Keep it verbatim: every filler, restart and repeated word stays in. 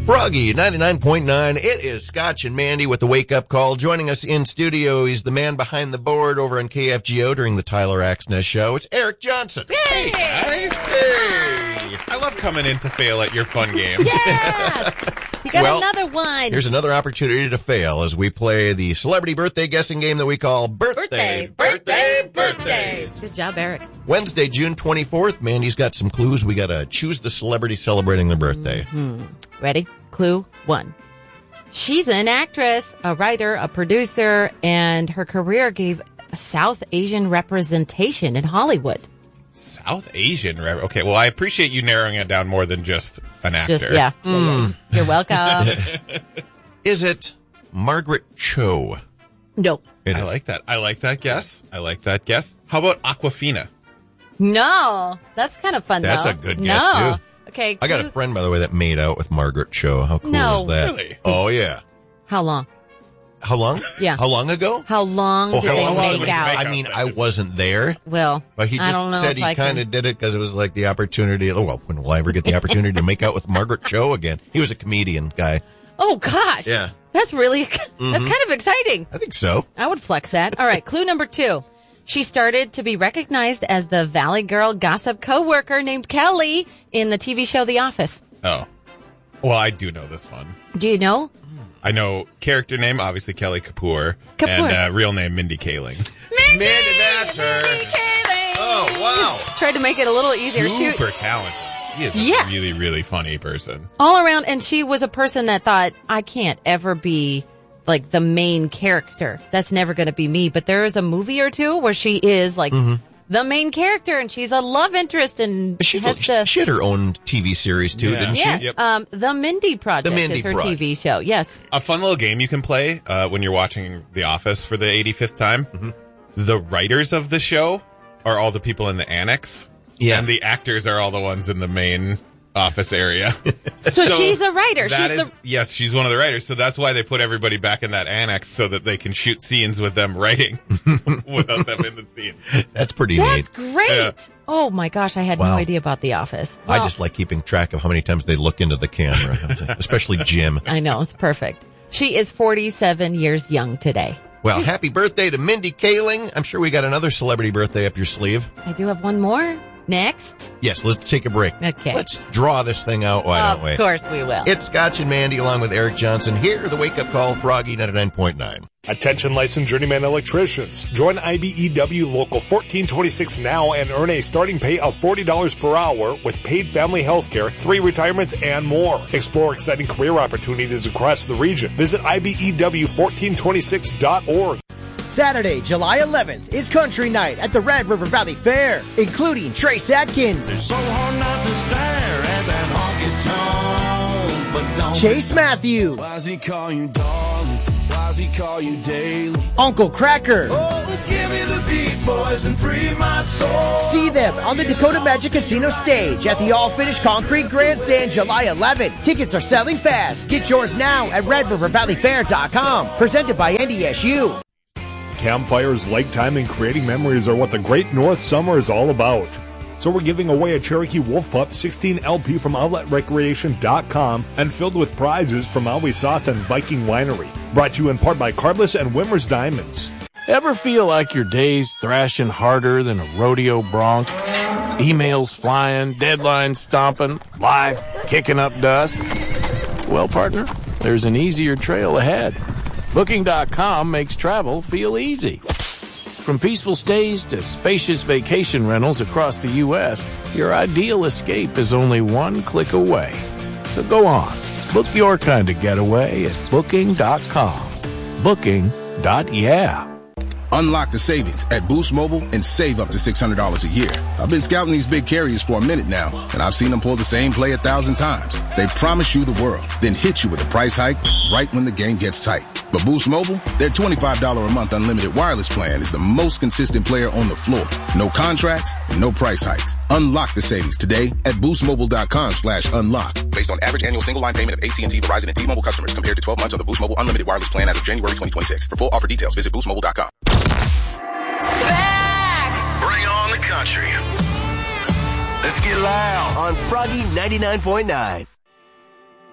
Froggy ninety-nine point nine. It is Scotch and Mandy with the wake-up call. Joining us in studio, he's the man behind the board over on K F G O during the Tyler Axness show. It's Eric Johnson. Hey, guys. Hey. I love coming in to fail at your fun game. Yes! You got well, another one. Here's another opportunity to fail as we play the celebrity birthday guessing game that we call Birthday, Birthday, Birthday, Birthdays. Good job, Eric. Wednesday, June twenty-fourth. Mandy's got some clues. We got to choose the celebrity celebrating their birthday. Mm-hmm. Ready? Clue one. She's an actress, a writer, a producer, and her career gave South Asian representation in Hollywood. South Asian? Okay, well, I appreciate you narrowing it down more than just an actor. Just, yeah. Mm. You're welcome. Is it Margaret Cho? No. It I is. like that. I like that guess. I like that guess. How about Awkwafina? No. That's kind of fun, That's though. a good guess, no. too. Okay. I got a clue- friend, by the way, that made out with Margaret Cho. How cool No. is that? Really? Oh, yeah. How long? How long? Yeah. How long ago? How long Oh, did how they long make did they out? make I mean, I wasn't there, Well, but he I just don't know said if he I kind can- of did it because it was like the opportunity. Oh, well, when will I ever get the opportunity to make out with Margaret Cho again? He was a comedian guy. Oh, gosh. Yeah. That's really, that's kind of exciting. I think so. I would flex that. All right, clue number two. She started to be recognized as the Valley Girl gossip coworker named Kelly in the T V show The Office. Oh. Well, I do know this one. Do you know? I know character name, obviously Kelly Kapoor, Kapoor. and uh, real name Mindy Kaling. Mindy, Mindy, that's her. Mindy Kaling. Oh, wow. Tried to make it a little easier. She, Super talented. She is a Yeah. really, really funny person. all around, and she was a person that thought, I can't ever be like the main character. That's never going to be me. But there is a movie or two where she is like the main character, and she's a love interest, and She, has she, to. she had her own T V series, too, Yeah. didn't she? Yeah, Yep. um, the Mindy Project The Mindy is her Project. T V show. Yes. A fun little game you can play uh, when you're watching The Office for the eighty-fifth time. Mm-hmm. The writers of the show are all the people in the annex. Yeah. And the actors are all the ones in the main office area. So, she's a writer. That She's is- the yes, she's one of the writers. So that's why they put everybody back in that annex so that they can shoot scenes with them writing without them in the scene. That's pretty That's neat. great. Yeah. Oh my gosh, I had Wow. no idea about The Office. I Well, just like keeping track of how many times they look into the camera, especially Jim. I know, it's perfect. She is forty-seven years young today. Well, happy birthday to Mindy Kaling. I'm sure we got another celebrity birthday up your sleeve. I do have one more. Next. Yes, let's take a break. Okay. Let's draw this thing out, why don't we? Of course we will. It's Scotch and Mandy along with Eric Johnson. Here, the wake-up call, Froggy ninety-nine point nine. Attention licensed journeyman electricians. Join I B E W Local fourteen twenty-six now and earn a starting pay of forty dollars per hour with paid family health care, three retirements, and more. Explore exciting career opportunities across the region. Visit I B E W fourteen twenty-six dot org. Saturday, July eleventh is Country Night at the Red River Valley Fair, including Trace Atkins, So hard not to stare at that honky tonk, but don't. Chase Matthew, Why's he call you darling? Why's he call you daily? Uncle Cracker. Oh, give me the beat, boys, and free my soul. See them on the Dakota Magic Casino stage at the all-finished concrete grandstand July eleventh. Tickets are selling fast. Get yours now at red river valley fair dot com. Presented by N D S U. Campfires, lake time, and creating memories are what the Great North Summer is all about. So we're giving away a Cherokee Wolf Pup sixteen L P from outlet recreation dot com and filled with prizes from Maui Sauce and Viking Winery. Brought to you in part by Carbless and Wimmer's Diamonds. Ever feel like your day's thrashing harder than a rodeo bronc? Emails flying, deadlines stomping, life kicking up dust? Well, partner, there's an easier trail ahead. Booking dot com makes travel feel easy. From peaceful stays to spacious vacation rentals across the U S, your ideal escape is only one click away. So go on, book your kind of getaway at booking dot com. Booking. Yeah. Unlock the savings at Boost Mobile and save up to six hundred dollars a year. I've been scouting these big carriers for a minute now, and I've seen them pull the same play a thousand times. They promise you the world, then hit you with a price hike right when the game gets tight. But Boost Mobile, their twenty-five dollars a month unlimited wireless plan is the most consistent player on the floor. No contracts, no price hikes. Unlock the savings today at boost mobile dot com slash unlock. Based on average annual single line payment of A T and T, Verizon, and T-Mobile customers compared to twelve months on the Boost Mobile unlimited wireless plan as of January twenty twenty-six. For full offer details, visit boost mobile dot com. Back! Bring on the country. Let's get loud On Froggy ninety-nine point nine.